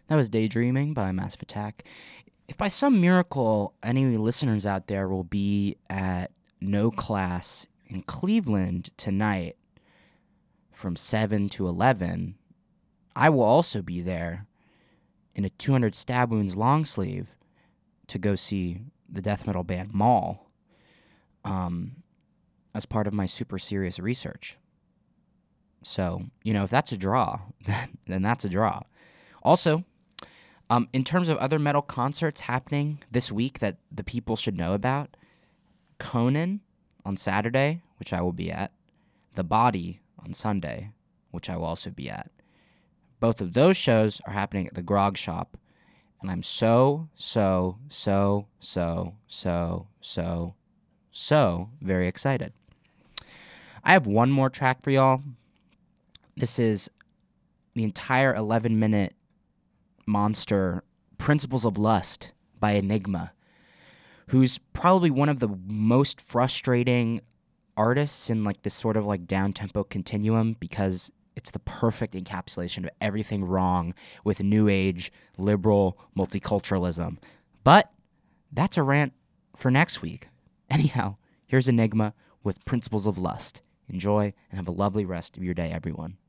That was Daydreaming by Massive Attack. If by some miracle any listeners out there will be at No Class in Cleveland tonight from 7 to 11, I will also be there in a 200 Stab Wounds long sleeve to go see the death metal band Maul as part of my super serious research. So, if that's a draw, then that's a draw. Also, in terms of other metal concerts happening this week that the people should know about, Conan on Saturday, which I will be at, The Body on Sunday, which I will also be at. Both of those shows are happening at the Grog Shop, and I'm so very excited. I have one more track for y'all. This is the entire 11-minute monster Principles of Lust by Enigma, who's probably one of the most frustrating artists in this sort of down-tempo continuum, because it's the perfect encapsulation of everything wrong with new age liberal multiculturalism. But that's a rant for next week. Anyhow, here's Enigma with Principles of Lust. Enjoy and have a lovely rest of your day, everyone.